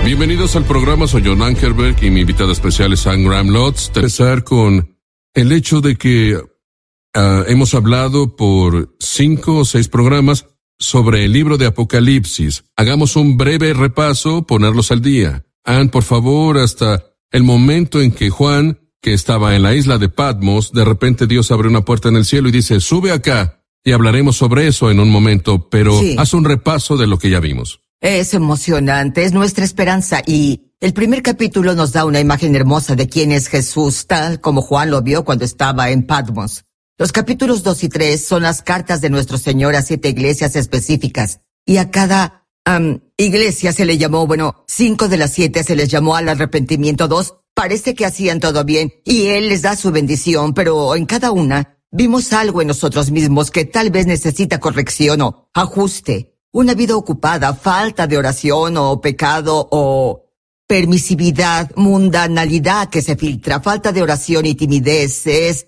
Bienvenidos al programa, soy John Ankerberg y mi invitada especial es Anne Graham Lotz. Empezar con el hecho de que hemos hablado por 5 o 6 programas sobre el libro de Apocalipsis. Hagamos un breve repaso, ponerlos al día. Anne, por favor, hasta el momento en que Juan, que estaba en la isla de Patmos, de repente Dios abre una puerta en el cielo y dice, sube acá, y hablaremos sobre eso en un momento, pero haz un repaso de lo que ya vimos. Es emocionante, es nuestra esperanza y el primer capítulo nos da una imagen hermosa de quién es Jesús, tal como Juan lo vio cuando estaba en Patmos. Los capítulos 2 y 3 son las cartas de nuestro Señor a 7 iglesias específicas y a cada iglesia se le llamó, 5 de las 7 se les llamó al arrepentimiento, 2 parece que hacían todo bien y Él les da su bendición, pero en cada una vimos algo en nosotros mismos que tal vez necesita corrección o ajuste. Una vida ocupada, falta de oración o pecado o permisividad, mundanalidad que se filtra, falta de oración y timidez es,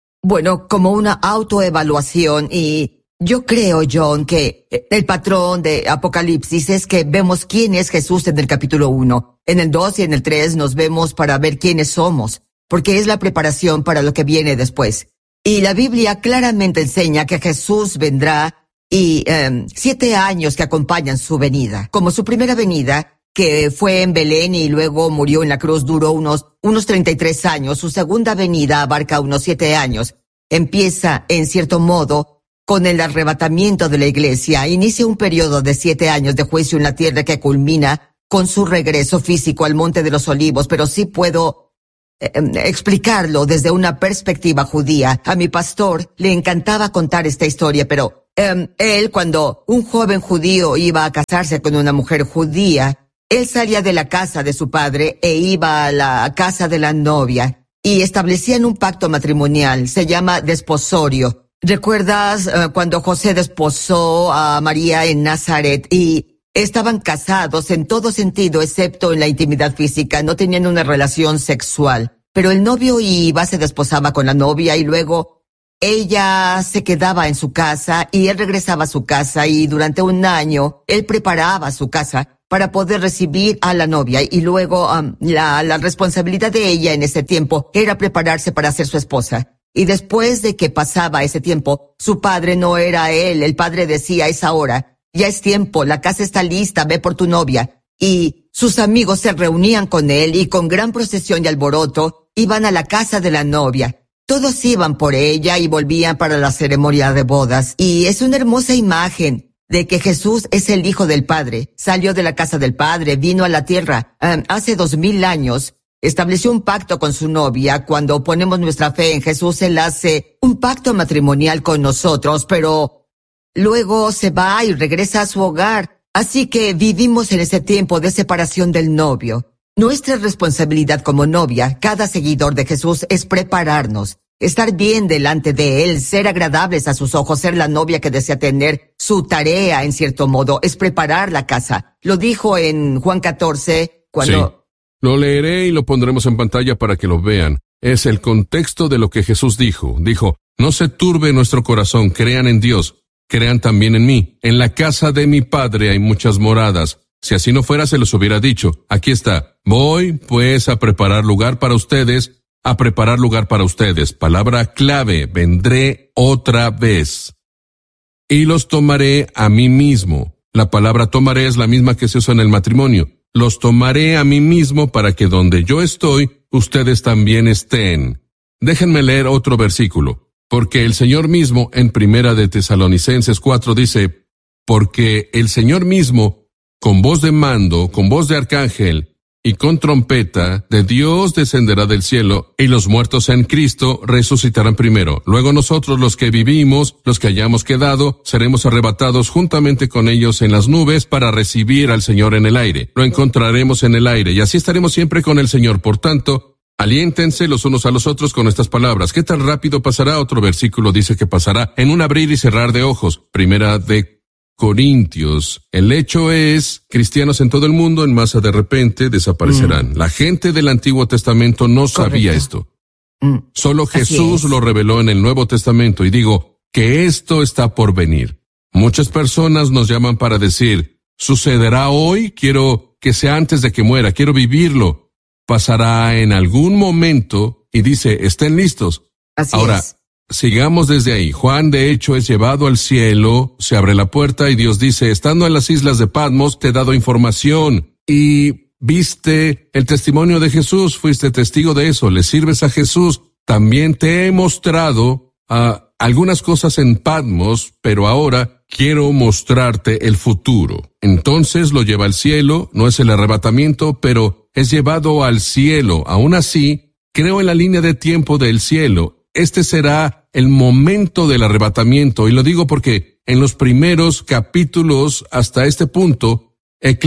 como una autoevaluación y yo creo, John, que el patrón de Apocalipsis es que vemos quién es Jesús en el capítulo 1. En el 2 y en el 3 nos vemos para ver quiénes somos, porque es la preparación para lo que viene después. Y la Biblia claramente enseña que Jesús vendrá y 7 años que acompañan su venida. Como su primera venida, que fue en Belén y luego murió en la cruz, duró unos 33 años. Su segunda venida abarca unos 7 años. Empieza, en cierto modo, con el arrebatamiento de la iglesia. Inicia un periodo de 7 años de juicio en la tierra que culmina con su regreso físico al Monte de los Olivos, pero sí puedo explicarlo desde una perspectiva judía. A mi pastor le encantaba contar esta historia, pero él, cuando un joven judío iba a casarse con una mujer judía, él salía de la casa de su padre e iba a la casa de la novia y establecían un pacto matrimonial, se llama desposorio. ¿Recuerdas cuando José desposó a María en Nazaret y estaban casados en todo sentido excepto en la intimidad física, no tenían una relación sexual? Pero el novio iba, se desposaba con la novia y luego ella se quedaba en su casa y él regresaba a su casa y durante un año él preparaba su casa para poder recibir a la novia y luego la responsabilidad de ella en ese tiempo era prepararse para ser su esposa. Y después de que pasaba ese tiempo, su padre no era él, el padre decía, es ahora, ya es tiempo, la casa está lista, ve por tu novia. Y sus amigos se reunían con él y con gran procesión y alboroto iban a la casa de la novia. Todos iban por ella y volvían para la ceremonia de bodas. Y es una hermosa imagen de que Jesús es el Hijo del Padre. Salió de la casa del Padre, vino a la tierra hace 2000 años. Estableció un pacto con su novia. Cuando ponemos nuestra fe en Jesús, Él hace un pacto matrimonial con nosotros, pero luego se va y regresa a su hogar. Así que vivimos en ese tiempo de separación del novio. Nuestra responsabilidad como novia, cada seguidor de Jesús, es prepararnos, estar bien delante de Él, ser agradables a sus ojos, ser la novia que desea tener. Su tarea, en cierto modo, es preparar la casa. Lo dijo en Juan 14, cuando... Sí, lo leeré y lo pondremos en pantalla para que lo vean. Es el contexto de lo que Jesús dijo. Dijo, no se turbe nuestro corazón, crean en Dios, crean también en mí. En la casa de mi Padre hay muchas moradas. Si así no fuera, se los hubiera dicho. Aquí está. Voy, pues, a preparar lugar para ustedes. Palabra clave. Vendré otra vez. Y los tomaré a mí mismo. La palabra tomaré es la misma que se usa en el matrimonio. Los tomaré a mí mismo para que donde yo estoy, ustedes también estén. Déjenme leer otro versículo. Porque el Señor mismo, en 1 de Tesalonicenses 4, dice, porque el Señor mismo, con voz de mando, con voz de arcángel y con trompeta de Dios descenderá del cielo, y los muertos en Cristo resucitarán primero. Luego nosotros, los que vivimos, los que hayamos quedado, seremos arrebatados juntamente con ellos en las nubes para recibir al Señor en el aire. Lo encontraremos en el aire, y así estaremos siempre con el Señor. Por tanto, aliéntense los unos a los otros con estas palabras. ¿Qué tan rápido pasará? Otro versículo dice que pasará en un abrir y cerrar de ojos. 1 de Corintios. El hecho es, cristianos en todo el mundo en masa de repente desaparecerán. La gente del Antiguo Testamento no sabía esto. Solo Jesús lo reveló en el Nuevo Testamento, y digo que esto está por venir. Muchas personas nos llaman para decir, ¿sucederá hoy? Quiero que sea antes de que muera, quiero vivirlo. Pasará en algún momento y dice, estén listos. Así Ahora, es. sigamos desde ahí. Juan, de hecho, es llevado al cielo, se abre la puerta y Dios dice, estando en las islas de Patmos, te he dado información y viste el testimonio de Jesús, fuiste testigo de eso, le sirves a Jesús. También te he mostrado algunas cosas en Patmos, pero ahora quiero mostrarte el futuro. Entonces lo lleva al cielo, no es el arrebatamiento, pero es llevado al cielo. Aún así, creo en la línea de tiempo del cielo. Este será el momento del arrebatamiento, y lo digo porque en los primeros capítulos hasta este punto,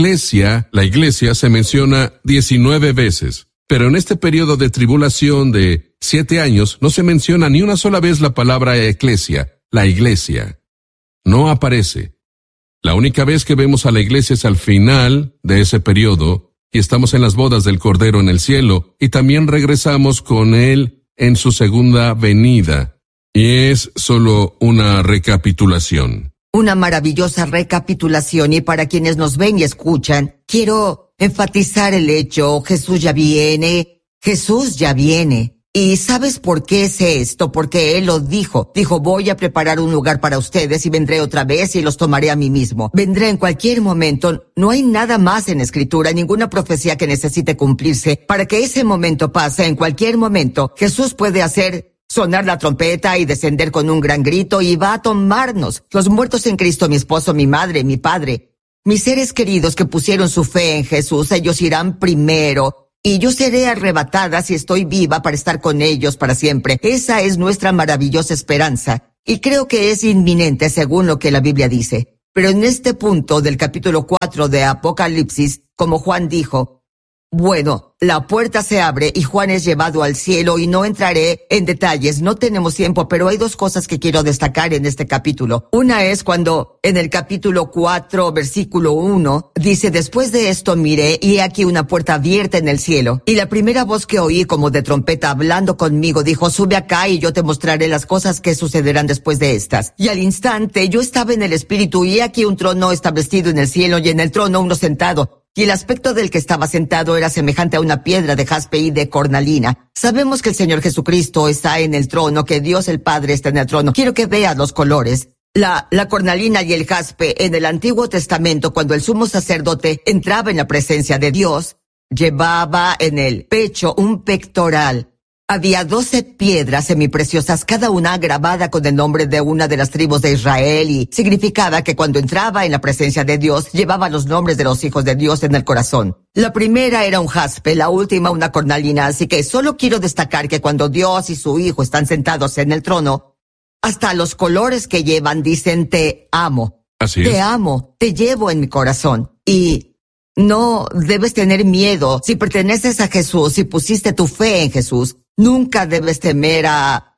la iglesia se menciona 19 veces. Pero en este periodo de tribulación de 7 años no se menciona ni una sola vez la palabra eclesia, la iglesia. No aparece. La única vez que vemos a la iglesia es al final de ese periodo, y estamos en las bodas del Cordero en el cielo, y también regresamos con él en su segunda venida. Y es solo una recapitulación. Una maravillosa recapitulación, y para quienes nos ven y escuchan, quiero enfatizar el hecho, Jesús ya viene, Jesús ya viene. ¿Y sabes por qué sé esto? Porque Él lo dijo. Dijo, voy a preparar un lugar para ustedes y vendré otra vez y los tomaré a mí mismo. Vendré en cualquier momento. No hay nada más en Escritura, ninguna profecía que necesite cumplirse. Para que ese momento pase, en cualquier momento, Jesús puede hacer sonar la trompeta y descender con un gran grito y va a tomarnos. Los muertos en Cristo, mi esposo, mi madre, mi padre, mis seres queridos que pusieron su fe en Jesús, ellos irán primero. Y yo seré arrebatada si estoy viva para estar con ellos para siempre. Esa es nuestra maravillosa esperanza. Y creo que es inminente según lo que la Biblia dice. Pero en este punto del capítulo 4 de Apocalipsis, como Juan dijo, bueno, la puerta se abre y Juan es llevado al cielo y no entraré en detalles, no tenemos tiempo, pero hay dos cosas que quiero destacar en este capítulo. Una es cuando en el capítulo 4, versículo 1, dice, después de esto miré y he aquí una puerta abierta en el cielo. Y la primera voz que oí como de trompeta hablando conmigo dijo, sube acá y yo te mostraré las cosas que sucederán después de estas. Y al instante yo estaba en el espíritu y he aquí un trono establecido en el cielo y en el trono uno sentado. Y el aspecto del que estaba sentado era semejante a una piedra de jaspe y de cornalina. Sabemos que el Señor Jesucristo está en el trono, que Dios el Padre está en el trono. Quiero que veas los colores. La cornalina y el jaspe en el Antiguo Testamento, cuando el sumo sacerdote entraba en la presencia de Dios, llevaba en el pecho un pectoral. Había 12 piedras semipreciosas, cada una grabada con el nombre de una de las tribus de Israel, y significaba que cuando entraba en la presencia de Dios, llevaba los nombres de los hijos de Dios en el corazón. La primera era un jaspe, la última una cornalina, así que solo quiero destacar que cuando Dios y su Hijo están sentados en el trono, hasta los colores que llevan dicen te amo. Así es. Te amo, te llevo en mi corazón. Y no debes tener miedo. Si perteneces a Jesús, si pusiste tu fe en Jesús, nunca debes temer a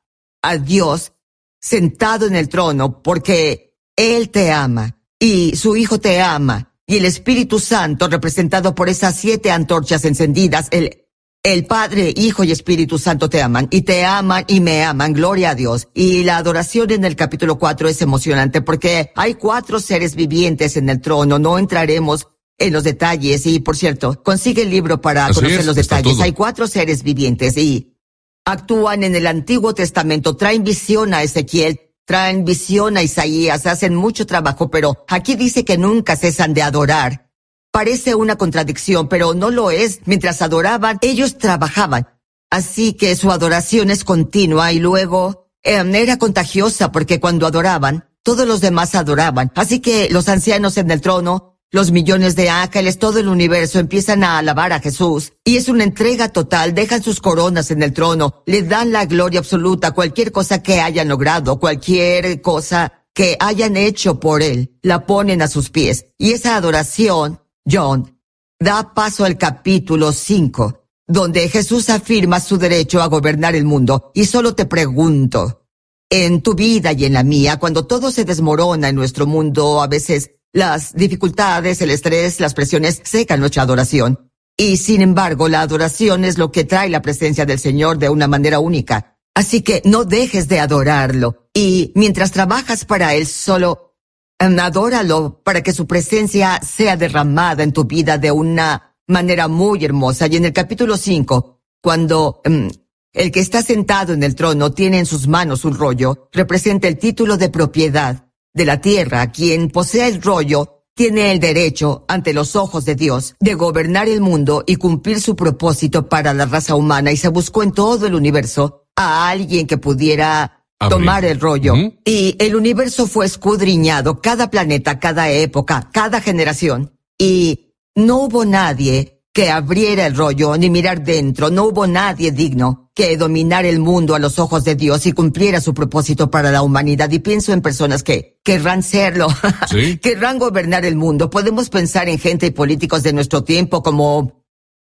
Dios sentado en el trono, porque Él te ama y su Hijo te ama. Y el Espíritu Santo, representado por esas 7 antorchas encendidas, el Padre, Hijo y Espíritu Santo te aman y me aman. Gloria a Dios. Y la adoración en el capítulo 4 es emocionante porque hay 4 seres vivientes en el trono. No entraremos en los detalles y, por cierto, consigue el libro para conocer los detalles. Hay 4 seres vivientes y actúan en el Antiguo Testamento, traen visión a Ezequiel, traen visión a Isaías, hacen mucho trabajo, pero aquí dice que nunca cesan de adorar. Parece una contradicción, pero no lo es. Mientras adoraban, ellos trabajaban. Así que su adoración es continua y luego era contagiosa porque cuando adoraban, todos los demás adoraban. Así que los ancianos en el trono, los millones de ángeles, todo el universo empiezan a alabar a Jesús. Y es una entrega total, dejan sus coronas en el trono, le dan la gloria absoluta, cualquier cosa que hayan logrado, cualquier cosa que hayan hecho por Él, la ponen a sus pies. Y esa adoración, John, da paso al capítulo 5, donde Jesús afirma su derecho a gobernar el mundo. Y solo te pregunto, en tu vida y en la mía, cuando todo se desmorona en nuestro mundo, a veces las dificultades, el estrés, las presiones secan nuestra adoración. Y sin embargo, la adoración es lo que trae la presencia del Señor de una manera única. Así que no dejes de adorarlo. Y mientras trabajas para Él, solo adóralo para que su presencia sea derramada en tu vida de una manera muy hermosa. Y en el capítulo 5, cuando el que está sentado en el trono tiene en sus manos un rollo, representa el título de propiedad de la tierra. Quien posea el rollo tiene el derecho, ante los ojos de Dios, de gobernar el mundo y cumplir su propósito para la raza humana. Y se buscó en todo el universo a alguien que pudiera tomar el rollo. Y el universo fue escudriñado, cada planeta, cada época, cada generación. Y no hubo nadie que abriera el rollo ni mirar dentro. No hubo nadie digno que dominara el mundo a los ojos de Dios y cumpliera su propósito para la humanidad. Y pienso en personas que querrán serlo, ¿sí? Querrán gobernar el mundo. Podemos pensar en gente y políticos de nuestro tiempo como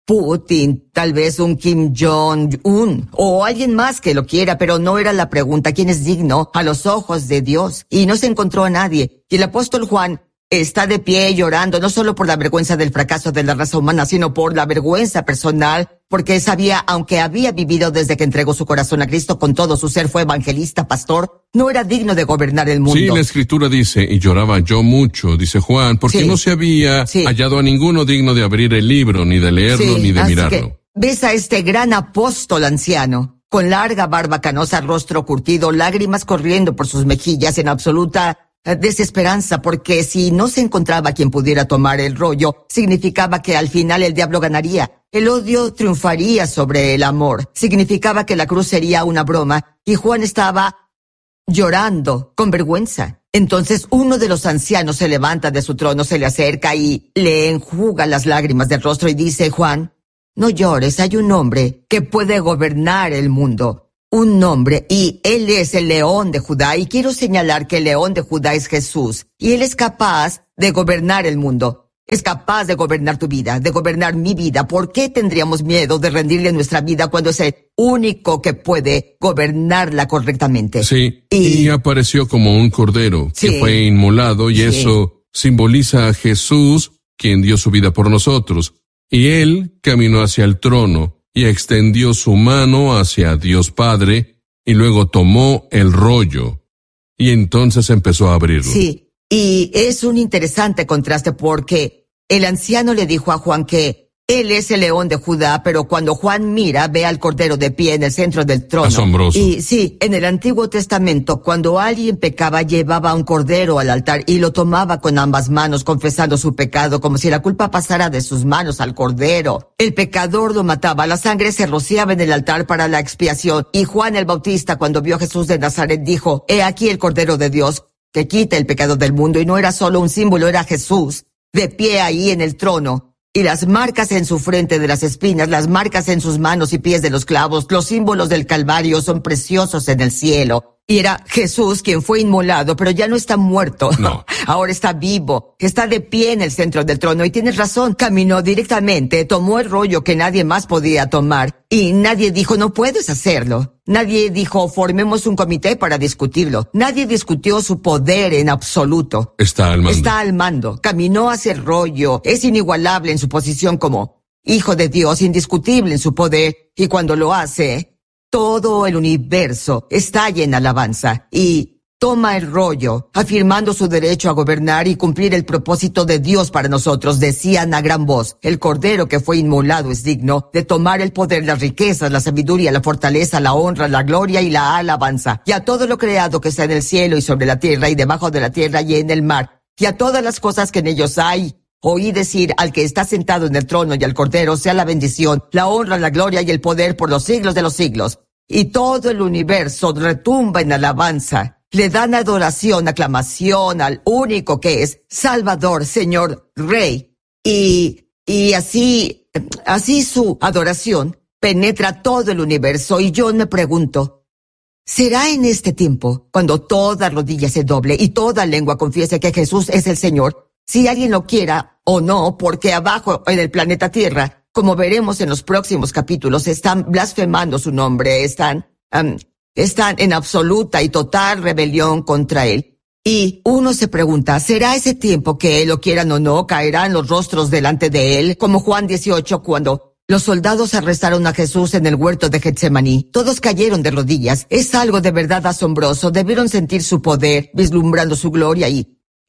Putin, tal vez un Kim Jong-un o alguien más que lo quiera, pero no era la pregunta. ¿Quién es digno a los ojos de Dios? Y no se encontró a nadie. Y el apóstol Juan está de pie llorando, no solo por la vergüenza del fracaso de la raza humana, sino por la vergüenza personal, porque sabía, aunque había vivido desde que entregó su corazón a Cristo con todo su ser, fue evangelista, pastor, no era digno de gobernar el mundo. Sí, la Escritura dice, y lloraba yo mucho, dice Juan, porque no se había hallado a ninguno digno de abrir el libro, ni de leerlo, ni de mirarlo. Que ves a este gran apóstol anciano, con larga barba canosa, rostro curtido, lágrimas corriendo por sus mejillas en absoluta desesperanza, porque si no se encontraba quien pudiera tomar el rollo, significaba que al final el diablo ganaría. El odio triunfaría sobre el amor. Significaba que la cruz sería una broma, y Juan estaba llorando con vergüenza. Entonces uno de los ancianos se levanta de su trono, se le acerca y le enjuga las lágrimas del rostro y dice: Juan, no llores, hay un hombre que puede gobernar el mundo. Un nombre, y él es el León de Judá, y quiero señalar que el León de Judá es Jesús, y él es capaz de gobernar el mundo, es capaz de gobernar tu vida, de gobernar mi vida. ¿Por qué tendríamos miedo de rendirle nuestra vida cuando es el único que puede gobernarla correctamente? Sí, y apareció como un cordero que fue inmolado, y eso simboliza a Jesús, quien dio su vida por nosotros, y él caminó hacia el trono, y extendió su mano hacia Dios Padre, y luego tomó el rollo, y entonces empezó a abrirlo. Sí, y es un interesante contraste porque el anciano le dijo a Juan que él es el León de Judá, pero cuando Juan mira, ve al Cordero de pie en el centro del trono. Asombroso. Y sí, en el Antiguo Testamento, cuando alguien pecaba, llevaba un cordero al altar y lo tomaba con ambas manos, confesando su pecado, como si la culpa pasara de sus manos al cordero. El pecador lo mataba, la sangre se rociaba en el altar para la expiación. Y Juan el Bautista, cuando vio a Jesús de Nazaret, dijo: He aquí el Cordero de Dios, que quita el pecado del mundo. Y no era solo un símbolo, era Jesús, de pie ahí en el trono. Y las marcas en su frente de las espinas, las marcas en sus manos y pies de los clavos, los símbolos del Calvario son preciosos en el cielo. Y era Jesús quien fue inmolado, pero ya no está muerto. No. Ahora está vivo, está de pie en el centro del trono. Y tienes razón, caminó directamente, tomó el rollo que nadie más podía tomar. Y nadie dijo: no puedes hacerlo. Nadie dijo: formemos un comité para discutirlo. Nadie discutió su poder en absoluto. Está al mando. Está al mando. Caminó hacia el rollo. Es inigualable en su posición como Hijo de Dios, indiscutible en su poder. Y cuando lo hace, todo el universo estalla en alabanza y toma el rollo, afirmando su derecho a gobernar y cumplir el propósito de Dios para nosotros. Decían a gran voz: el Cordero que fue inmolado es digno de tomar el poder, las riquezas, la sabiduría, la fortaleza, la honra, la gloria y la alabanza. Y a todo lo creado que está en el cielo y sobre la tierra y debajo de la tierra y en el mar, y a todas las cosas que en ellos hay. Oí decir al que está sentado en el trono y al Cordero sea la bendición, la honra, la gloria y el poder por los siglos de los siglos. Y todo el universo retumba en alabanza. Le dan adoración, aclamación al único que es Salvador, Señor, Rey. Y así su adoración penetra todo el universo. Y yo me pregunto, ¿será en este tiempo, cuando toda rodilla se doble y toda lengua confiese que Jesús es el Señor, si alguien lo quiera o no, porque abajo en el planeta Tierra, como veremos en los próximos capítulos, están blasfemando su nombre, están en absoluta y total rebelión contra él? Y uno se pregunta, ¿será ese tiempo que lo quieran o no, caerán los rostros delante de él? Como Juan 18, cuando los soldados arrestaron a Jesús en el huerto de Getsemaní. Todos cayeron de rodillas. Es algo de verdad asombroso. Debieron sentir su poder, vislumbrando su gloria y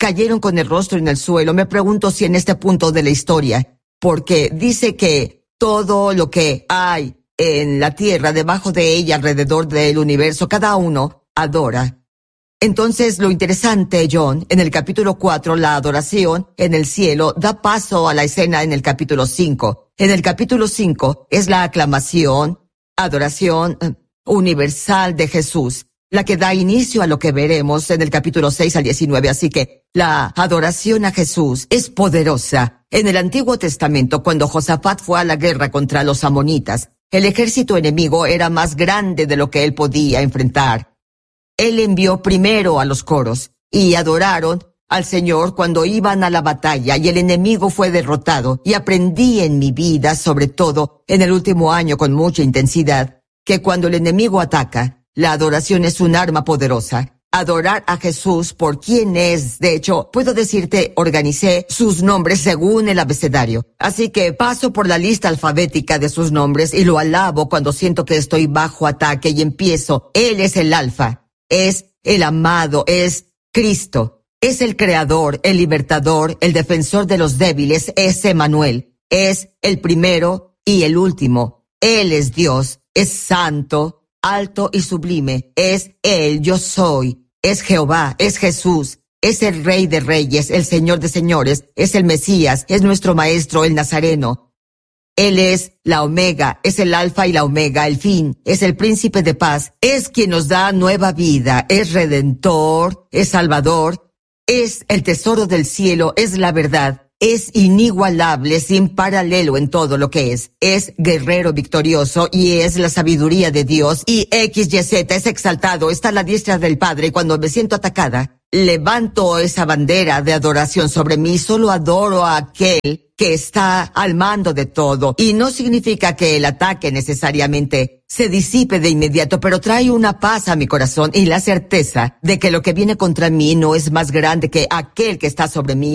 cayeron con el rostro en el suelo. Me pregunto si en este punto de la historia, porque dice que todo lo que hay en la tierra, debajo de ella, alrededor del universo, cada uno adora. Entonces, lo interesante, John, en el capítulo 4, la adoración en el cielo da paso a la escena en el capítulo 5. En el capítulo 5 es la aclamación, adoración universal de Jesús, la que da inicio a lo que veremos en el capítulo 6 al 19. Así que la adoración a Jesús es poderosa. En el Antiguo Testamento, cuando Josafat fue a la guerra contra los amonitas, el ejército enemigo era más grande de lo que él podía enfrentar. Él envió primero a los coros y adoraron al Señor cuando iban a la batalla, y el enemigo fue derrotado. Y aprendí en mi vida, sobre todo en el último año con mucha intensidad, que cuando el enemigo ataca, la adoración es un arma poderosa. Adorar a Jesús por quien es. De hecho, puedo decirte, organicé sus nombres según el abecedario. Así que paso por la lista alfabética de sus nombres y lo alabo cuando siento que estoy bajo ataque y empiezo. Él es el Alfa. Es el amado, es Cristo, es el Creador, el Libertador, el Defensor de los débiles, es Emmanuel, es el primero y el último. Él es Dios, es santo, alto y sublime, es Él, yo soy, es Jehová, es Jesús, es el Rey de Reyes, el Señor de Señores, es el Mesías, es nuestro Maestro, el Nazareno. Él es la Omega, es el Alfa y la Omega, el fin, es el Príncipe de Paz, es quien nos da nueva vida, es Redentor, es Salvador, es el tesoro del cielo, es la verdad, es inigualable, sin paralelo en todo lo que es guerrero victorioso y es la sabiduría de Dios, y XYZ es exaltado, está a la diestra del Padre, y cuando me siento atacada, levanto esa bandera de adoración sobre mí, solo adoro a aquel que está al mando de todo. Y no significa que el ataque necesariamente se disipe de inmediato, pero trae una paz a mi corazón y la certeza de que lo que viene contra mí no es más grande que aquel que está sobre mí.